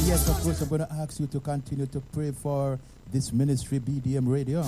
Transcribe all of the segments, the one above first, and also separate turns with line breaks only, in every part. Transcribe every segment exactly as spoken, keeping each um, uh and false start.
Yes, of course, I'm going to ask you to continue to pray for this ministry, B D M Radio.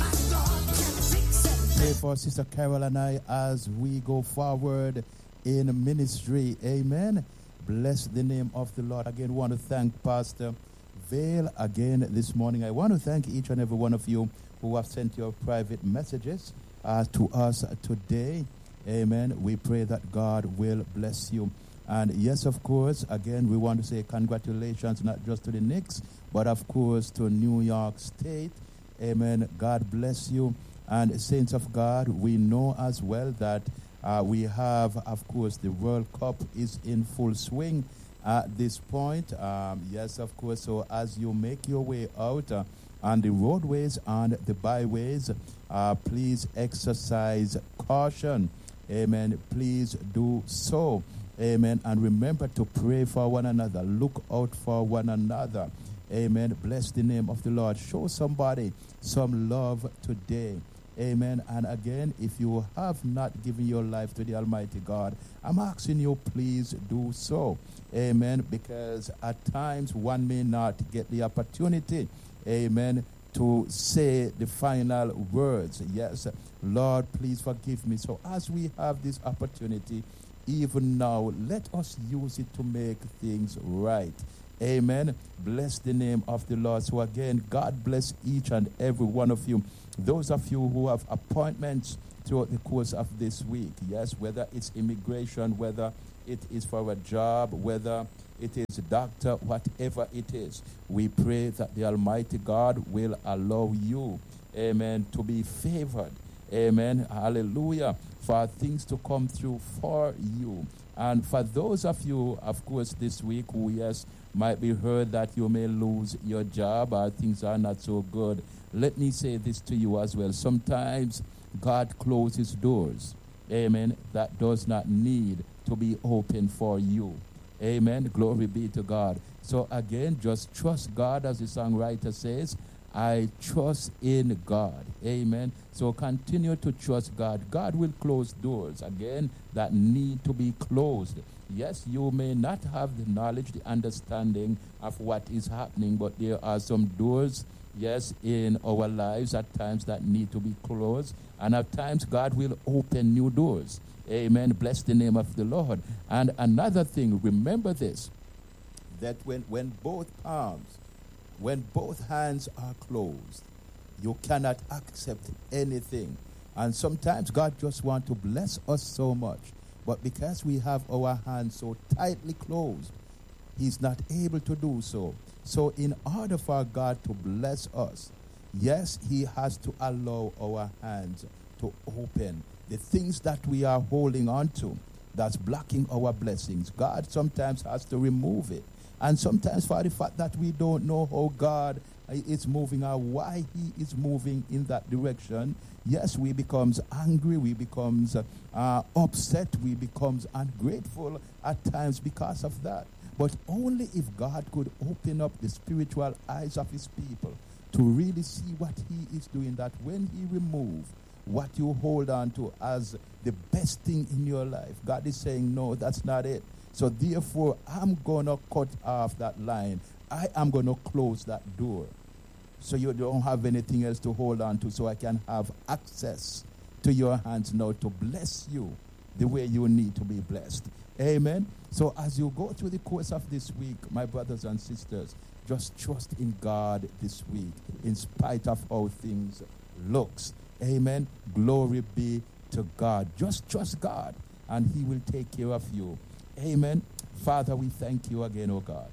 Pray for Sister Carol and I as we go forward in ministry. Amen. Bless the name of the Lord. Again, want to thank Pastor Vale again this morning. I want to thank each and every one of you who have sent your private messages uh, to us today. Amen. We pray that God will bless you. And yes, of course, again, we want to say congratulations, not just to the Knicks, but of course to New York State. Amen. God bless you. And saints of God, we know as well that uh, we have, of course, the World Cup is in full swing at this point. Um, yes, of course. So as you make your way out uh, on the roadways and the byways, uh, please exercise caution. Amen. Please do so. Amen. And remember to pray for one another. Look out for one another. Amen. Bless the name of the Lord. Show somebody some love today. Amen. And again, if you have not given your life to the Almighty God, I'm asking you, please do so. Amen. Because at times one may not get the opportunity. Amen. To say the final words. Yes. Lord, please forgive me. So as we have this opportunity, even now, let us use it to make things right. Amen. Bless the name of the Lord. So again, God bless each and every one of you. Those of you who have appointments throughout the course of this week, yes, whether it's immigration, whether it is for a job, whether it is a doctor, whatever it is, we pray that the Almighty God will allow you, amen, to be favored. Amen. Hallelujah. For things to come through for you. And for those of you, of course, this week who, yes, might be heard that you may lose your job or things are not so good, let me say this to you as well. Sometimes God closes doors, amen, that does not need to be open for you. Amen. Glory be to God. So again, just trust God, as the songwriter says. I trust in God. Amen. So continue to trust God. God will close doors, again, that need to be closed. Yes, you may not have the knowledge, the understanding of what is happening, but there are some doors, yes, in our lives at times that need to be closed. And at times God will open new doors. Amen. Bless the name of the Lord. And another thing, remember this, that when, when both palms, when both hands are closed, you cannot accept anything. And sometimes God just wants to bless us so much. But because we have our hands so tightly closed, He's not able to do so. So in order for God to bless us, yes, He has to allow our hands to open. The things that we are holding on to, that's blocking our blessings, God sometimes has to remove it. And sometimes for the fact that we don't know how God is moving or why He is moving in that direction, yes, we becomes angry, we becomes uh, upset, we becomes ungrateful at times because of that. But only if God could open up the spiritual eyes of His people to really see what He is doing, that when He removes what you hold on to as the best thing in your life, God is saying, no, that's not it. So therefore, I'm going to cut off that line. I am going to close that door. So you don't have anything else to hold on to, so I can have access to your hands now to bless you the way you need to be blessed. Amen. So as you go through the course of this week, my brothers and sisters, just trust in God this week, in spite of how things looks. Amen. Glory be to God. Just trust God, and He will take care of you. Amen. Father, we thank you again, oh God.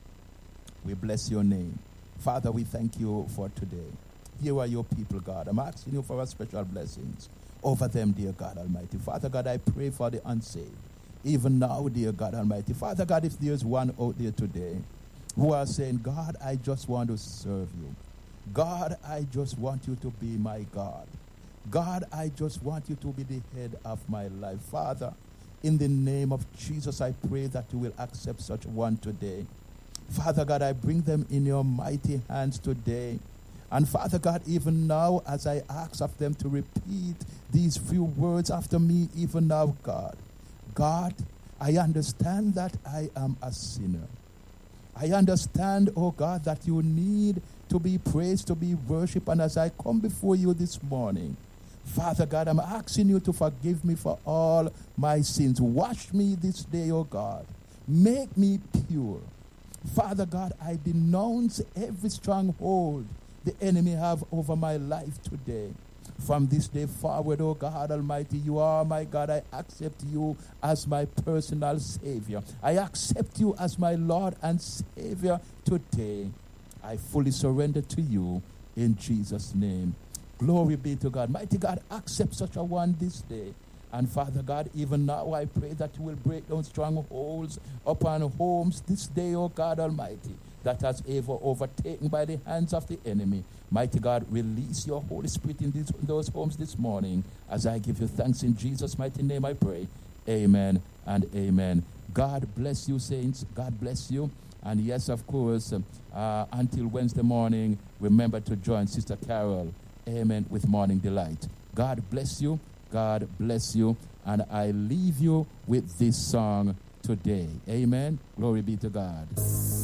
We bless your name. Father, we thank you for today. Here are your people, God. I'm asking you for a special blessings over them, dear God Almighty. Father God, I pray for the unsaved. Even now, dear God Almighty. Father God, if there's one out there today who are saying, God, I just want to serve you. God, I just want you to be my God. God, I just want you to be the head of my life. Father, in the name of Jesus, I pray that you will accept such one today. Father God, I bring them in your mighty hands today. And Father God, even now, as I ask of them to repeat these few words after me, even now, God. God, I understand that I am a sinner. I understand, oh God, that you need to be praised, to be worshipped. And as I come before you this morning, Father God, I'm asking you to forgive me for all my sins. Wash me this day, oh God. Make me pure. Father God, I denounce every stronghold the enemy have over my life today. From this day forward, oh God Almighty, you are my God. I accept you as my personal Savior. I accept you as my Lord and Savior today. I fully surrender to you in Jesus' name. Glory be to God. Mighty God, accept such a one this day. And Father God, even now I pray that you will break down strongholds upon homes this day, oh God Almighty, that has ever overtaken by the hands of the enemy. Mighty God, release your Holy Spirit in these, those homes this morning. As I give you thanks in Jesus' mighty name, I pray. Amen and amen. God bless you, saints. God bless you. And yes, of course, uh, until Wednesday morning, remember to join Sister Carol. Amen. With Morning Delight. God bless you. God bless you. And I leave you with this song today. Amen. Glory be to God.